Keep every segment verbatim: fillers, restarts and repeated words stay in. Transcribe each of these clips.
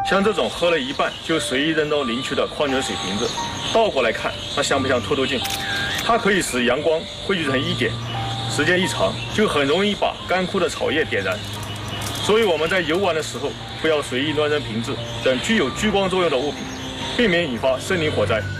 像这种喝了一半就随意扔到林区的矿泉水瓶子，倒过来看，它像不像透透镜？它可以使阳光汇聚成一点，时间一长，就很容易把干枯的草叶点燃。所以我们在游玩的时候，不要随意乱扔瓶子等具有聚光作用的物品，避免引发森林火灾。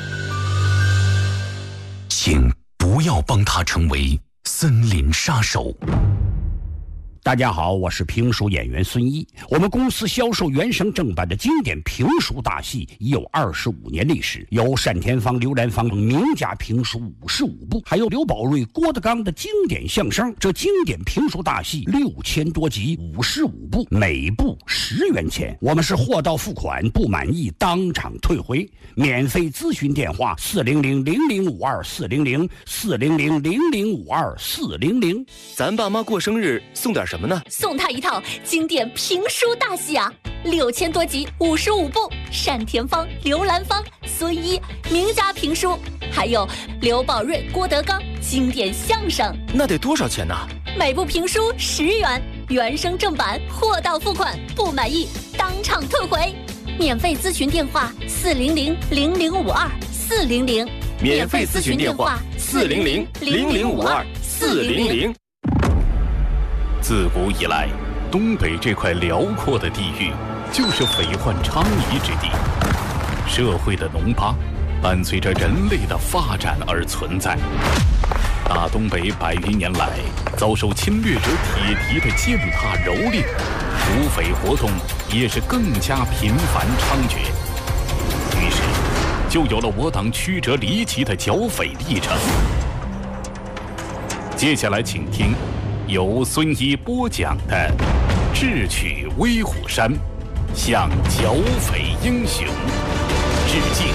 请不要帮他成为森林杀手。 大家好，我是评书演员孙一。我们公司销售原声正版的经典评书大戏已有二十五年历史，有单田芳、刘兰芳等名家评书五十五部，还有刘宝瑞、郭德纲的经典相声。这经典评书大戏六千多集，五十五部，每部十元钱。我们是货到付款，不满意当场退回。免费咨询电话：四零零零零五二四零零四零零零零五二四零零。 咱爸妈过生日送点什么呢？ 送他一套经典评书大戏啊，六千多集，五十五部，单田芳、刘兰芳、孙一名家评书，还有刘宝瑞、郭德纲经典相声。 那得多少钱呢？ 每部评书十元，原声正版，货到付款，不满意当场退回。免费咨询电话：四零零零零五二四零零。 免费咨询电话：四零零零零五二四零零。 自古以来，东北这块辽阔的地域就是匪患昌夷之地。社会的脓疤伴随着人类的发展而存在。大东北百余年来遭受侵略者铁蹄的践踏蹂躏，土匪活动也是更加频繁猖獗。于是，就有了我党曲折离奇的剿匪历程。接下来，请听由孙一播讲的《智取威虎山》，向剿匪英雄致敬。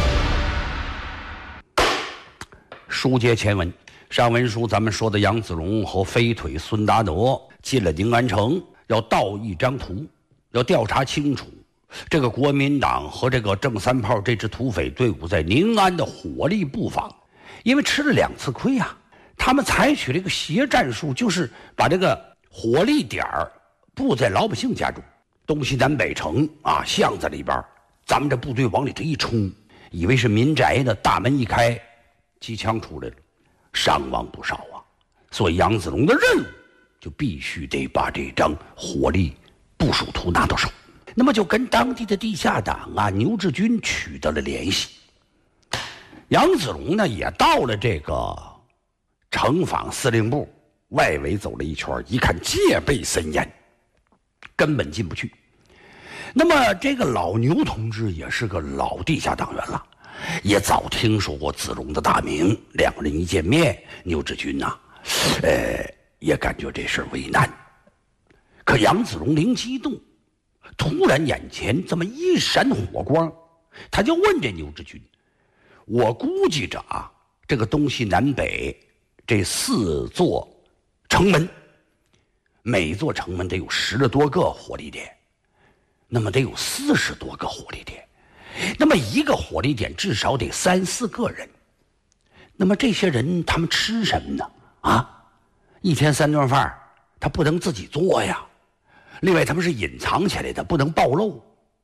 书接前文，上文书咱们说的杨子荣和飞腿孙达德进了宁安城，要盗一张图，要调查清楚这个国民党和这个郑三炮这支土匪队伍在宁安的火力布防。因为吃了两次亏啊，他们采取了一个邪战术，就是把这个火力点儿布在老百姓家中，东西南北城啊巷子里边，咱们这部队往里头一冲，以为是民宅呢，大门一开，机枪出来了，伤亡不少啊。所以杨子荣的任务就必须得把这张火力部署图拿到手。那么就跟当地的地下党啊牛志军取得了联系。杨子荣呢也到了这个城防司令部外围走了一圈，一看戒备森严，根本进不去。那么这个老牛同志也是个老地下党员了，也早听说过子荣的大名。两个人一见面，牛志军呐、啊，呃，也感觉这事为难。可杨子荣灵机一动，突然眼前这么一闪火光，他就问这牛志军：“我估计着啊，这个东西南北这四座城门，每座城门得有十多个火力点，那么得有四十多个火力点，那么一个火力点至少得三四个人。那么这些人他们吃什么呢？啊，一天三顿饭，他不能自己做呀。另外他们是隐藏起来的，不能暴露。”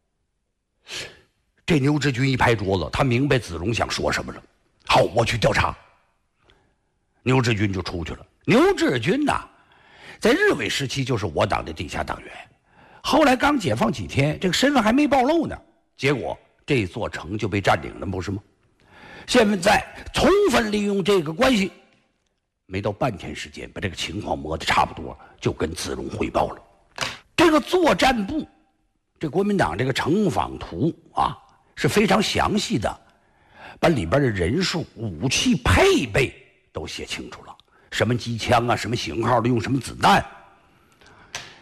这牛志军一拍桌子，他明白子荣想说什么了。好，我去调查。牛志军就出去了。牛志军呐、啊，在日伪时期就是我党的地下党员，后来刚解放几天，这个身份还没暴露呢，结果这座城就被占领了，不是吗？现在充分利用这个关系，没到半天时间，把这个情况摸得差不多，就跟子荣汇报了。这个作战部，这国民党这个城防图啊是非常详细的，把里边的人数、武器配备都写清楚了，什么机枪啊，什么型号的，用什么子弹